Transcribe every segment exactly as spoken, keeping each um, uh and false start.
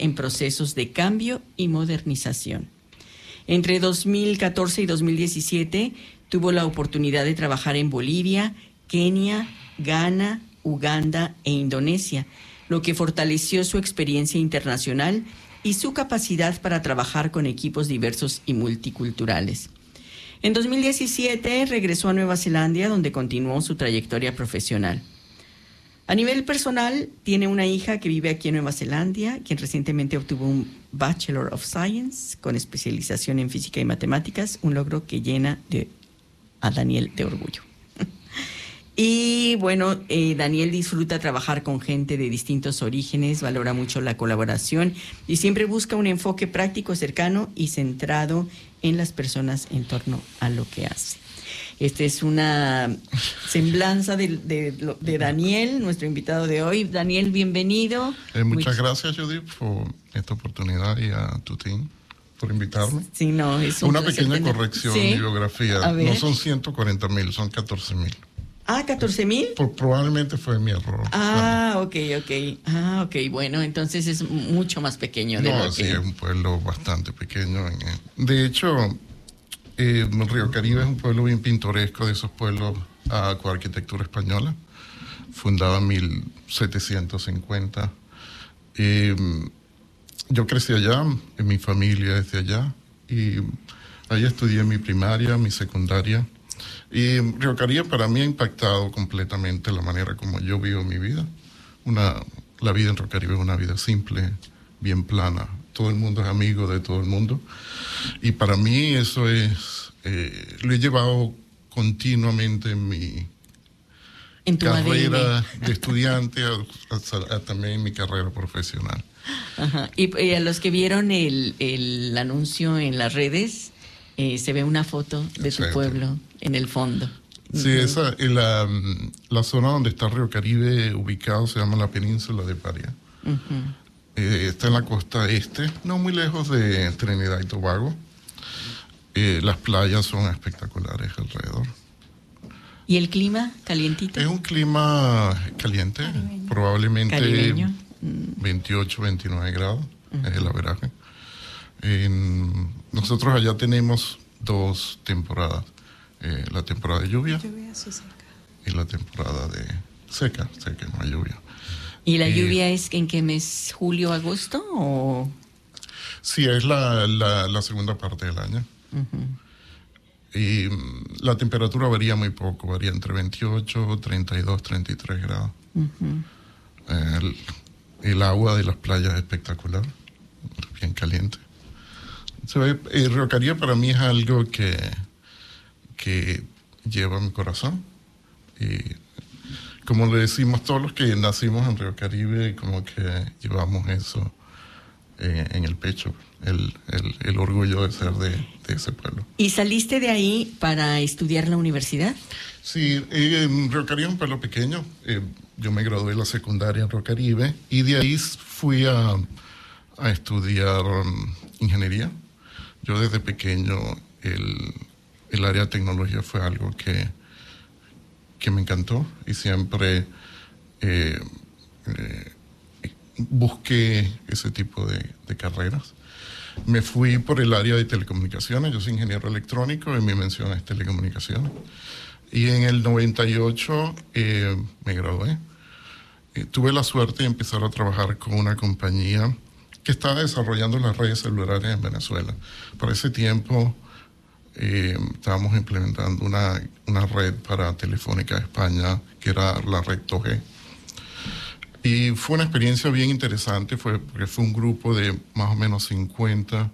en procesos de cambio y modernización. Entre dos mil catorce y dos mil diecisiete tuvo la oportunidad de trabajar en Bolivia, Kenia, Ghana, Uganda e Indonesia, lo que fortaleció su experiencia internacional y su capacidad para trabajar con equipos diversos y multiculturales. En dos mil diecisiete regresó a Nueva Zelanda, donde continuó su trayectoria profesional. A nivel personal, tiene una hija que vive aquí en Nueva Zelanda, quien recientemente obtuvo un Bachelor of Science con especialización en física y matemáticas, un logro que llena de, a Daniel de orgullo. Y bueno, eh, Daniel disfruta trabajar con gente de distintos orígenes, valora mucho la colaboración y siempre busca un enfoque práctico, cercano y centrado en las personas en torno a lo que hace. Esta es una semblanza de, de, de Daniel, nuestro invitado de hoy. Daniel, bienvenido. Eh, muchas Muy... gracias, Judith, por esta oportunidad y a tu team por invitarme. Sí, no, es un Una pequeña tener... corrección ¿Sí? de biografía. No son ciento cuarenta mil, son catorce mil. Ah, ¿catorce mil? Probablemente fue mi error. Ah, ok, ok. Ah, ok, bueno, entonces es mucho más pequeño. De no, lo sí, que... es un pueblo bastante pequeño. De hecho, eh, Río Caribe es un pueblo bien pintoresco, de esos pueblos uh, con arquitectura española, fundado en mil setecientos cincuenta. Eh, yo crecí allá, en mi familia es de allá, y ahí estudié mi primaria, mi secundaria. Y Río Caribe para mí ha impactado completamente la manera como yo vivo mi vida. Una, la vida en Río Caribe es una vida simple, bien plana. Todo el mundo es amigo de todo el mundo. Y para mí eso es, eh, lo he llevado continuamente en mi en tu carrera A D N de estudiante, a, a, a, también en mi carrera profesional. Ajá. Y, y a los que vieron el, el anuncio en las redes, eh, se ve una foto de tu pueblo en el fondo. Sí, uh-huh. esa, la, la zona donde está Río Caribe ubicado se llama la península de Paria. Uh-huh. Eh, está en la costa este, no muy lejos de Trinidad y Tobago. Eh, las playas son espectaculares alrededor. ¿Y el clima calientito? Es un clima caliente, caribeño. Probablemente Caribeño. veintiocho, veintinueve grados, uh-huh. es el averaje. En, nosotros allá tenemos dos temporadas. Eh, la temporada de lluvia, lluvia sí, seca. Y la temporada de seca, seca, no hay lluvia. ¿Y la eh, lluvia es en qué mes? ¿Julio, agosto? O... Sí, es la, la, la segunda parte del año. Uh-huh. Y um, la temperatura varía muy poco, varía entre veintiocho, treinta y dos, treinta y tres grados. Uh-huh. el, el agua de las playas es espectacular, bien caliente. Se ve, el Río Caribe para mí es algo que que lleva mi corazón, y como le decimos todos los que nacimos en Río Caribe, como que llevamos eso eh, en el pecho, el, el, el orgullo de ser de, de ese pueblo. ¿Y saliste de ahí para estudiar la universidad? Sí, eh, Río Caribe es un pueblo pequeño. Eh, yo me gradué de la secundaria en Río Caribe y de ahí fui a, a estudiar um, ingeniería. Yo desde pequeño el El área de tecnología fue algo que, que me encantó y siempre eh, eh, busqué ese tipo de, de carreras. Me fui por el área de telecomunicaciones, yo soy ingeniero electrónico y mi mención es telecomunicaciones. Y en el noventa y ocho eh, me gradué. Eh, tuve la suerte de empezar a trabajar con una compañía que estaba desarrollando las redes celulares en Venezuela. Para ese tiempo... Eh, estábamos implementando una, una red para Telefónica de España, que era la red dos G. Y fue una experiencia bien interesante, fue, porque fue un grupo de más o menos cincuenta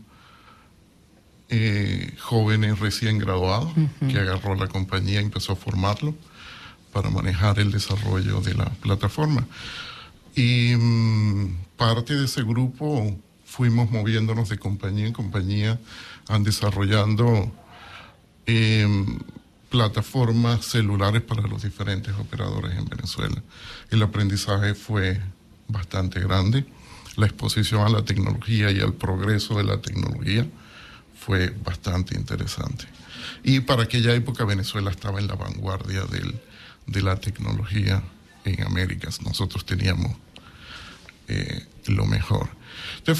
eh, jóvenes recién graduados, uh-huh. que agarró la compañía y empezó a formarlo para manejar el desarrollo de la plataforma. Y um, parte de ese grupo fuimos moviéndonos de compañía en compañía, han desarrollando Eh, plataformas celulares para los diferentes operadores en Venezuela. El aprendizaje fue bastante grande. La exposición a la tecnología y al progreso de la tecnología fue bastante interesante. Y para aquella época Venezuela estaba en la vanguardia del, de la tecnología en Américas. Nosotros teníamos eh, lo mejor. Entonces,